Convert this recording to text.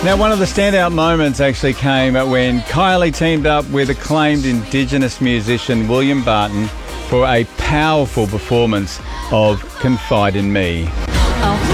Now, one of the standout moments actually came when Kylie teamed up with acclaimed Indigenous musician William Barton for a powerful performance of Confide in Me.